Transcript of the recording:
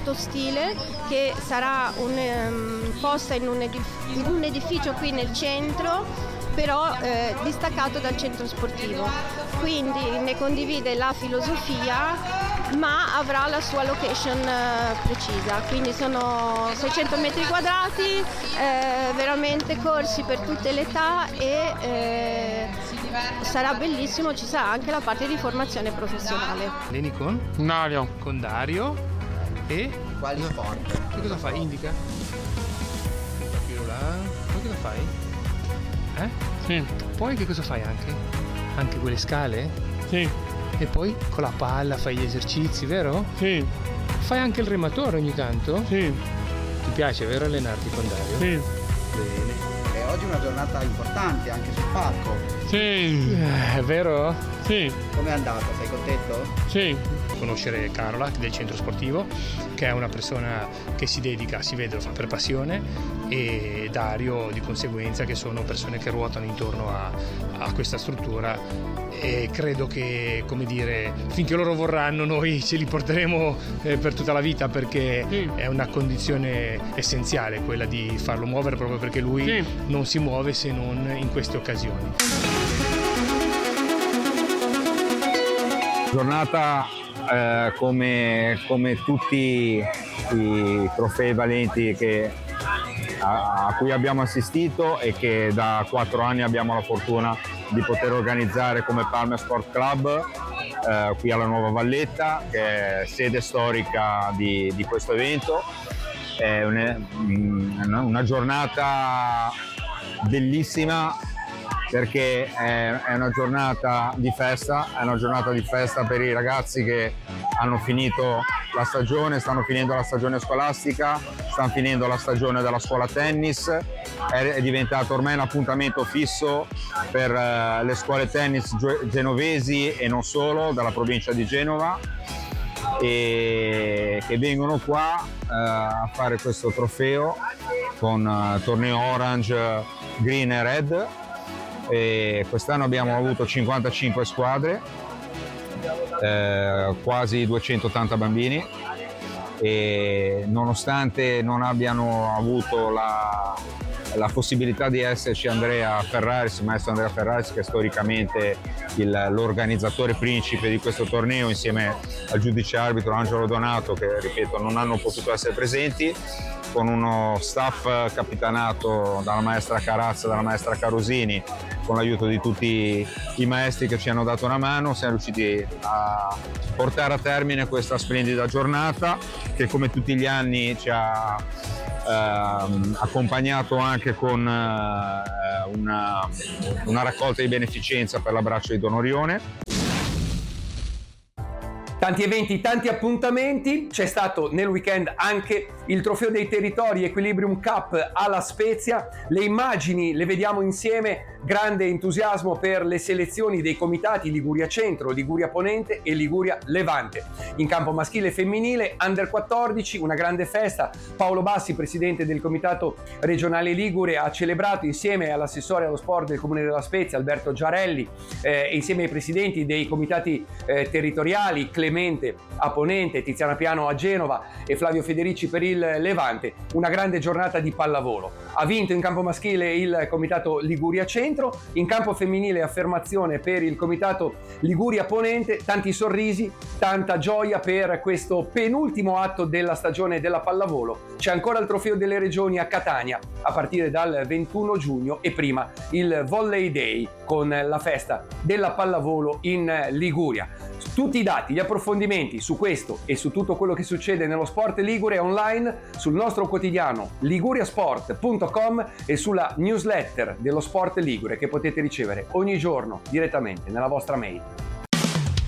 stile che sarà posta in un edificio qui nel centro, però distaccato dal centro sportivo, quindi ne condivide la filosofia ma avrà la sua location precisa, quindi sono 600 metri quadrati, veramente corsi per tutte le età e sarà bellissimo, ci sarà anche la parte di formazione professionale. Alleni con? Dario. Con Dario e? Quali sport? Che cosa fai? Indica? Quello là. Poi cosa fai? Sì. Poi che cosa fai anche? Anche quelle scale? Sì. E poi con la palla fai gli esercizi, vero? Sì. Fai anche il rematore ogni tanto? Sì. Ti piace, vero, allenarti con Dario? Sì. Bene. E oggi è una giornata importante anche sul palco. Sì. È vero? Sì. Com'è andata? Sei contento? Sì. Conoscere Carola del centro sportivo, che è una persona che si dedica, si vede, lo fa per passione, e Dario di conseguenza, che sono persone che ruotano intorno a questa struttura, e credo che, come dire, finché loro vorranno noi ce li porteremo per tutta la vita, perché è una condizione essenziale quella di farlo muovere, proprio perché lui non si muove se non in queste occasioni. Giornata come tutti i trofei valenti a cui abbiamo assistito e che da 4 anni abbiamo la fortuna di poter organizzare come Palme Sport Club qui alla Nuova Valletta, che è sede storica di questo evento. È una giornata bellissima, perché è una giornata di festa, per i ragazzi che hanno finito la stagione, stanno finendo la stagione scolastica, stanno finendo la stagione della scuola tennis, è diventato ormai un appuntamento fisso per le scuole tennis genovesi e non solo, dalla provincia di Genova, e che vengono qua a fare questo trofeo con torneo Orange, Green e Red. E quest'anno abbiamo avuto 55 squadre, quasi 280 bambini, e nonostante non abbiano avuto la possibilità di esserci il maestro Andrea Ferraris, che è storicamente l'organizzatore principe di questo torneo, insieme al giudice arbitro Angelo Donato, che ripeto non hanno potuto essere presenti, con uno staff capitanato dalla maestra Carazza e dalla maestra Carosini, con l'aiuto di tutti i maestri che ci hanno dato una mano, siamo riusciti a portare a termine questa splendida giornata, che come tutti gli anni ci ha accompagnato anche con una raccolta di beneficenza per l'abbraccio di Don Orione. Tanti eventi, tanti appuntamenti. C'è stato nel weekend anche il trofeo dei territori Equilibrium Cup alla Spezia. Le immagini le vediamo insieme. Grande entusiasmo per le selezioni dei comitati Liguria Centro, Liguria Ponente e Liguria Levante. In campo maschile e femminile, Under 14, una grande festa. Paolo Bassi, presidente del comitato regionale Ligure, ha celebrato insieme all'assessore allo sport del comune della Spezia, Alberto Giarelli, insieme ai presidenti dei comitati territoriali, Clemente a Ponente, Tiziana Piano a Genova e Flavio Federici per il Levante, una grande giornata di pallavolo. Ha vinto in campo maschile il comitato Liguria Centro, in campo femminile affermazione per il comitato Liguria Ponente, tanti sorrisi, tanta gioia per questo penultimo atto della stagione della pallavolo. C'è ancora il trofeo delle regioni a Catania a partire dal 21 giugno e prima il Volley Day con la festa della pallavolo in Liguria. Tutti i dati, gli approfondimenti su questo e su tutto quello che succede nello sport ligure online sul nostro quotidiano liguriasport.com e sulla newsletter dello Sport Ligure, che potete ricevere ogni giorno direttamente nella vostra mail.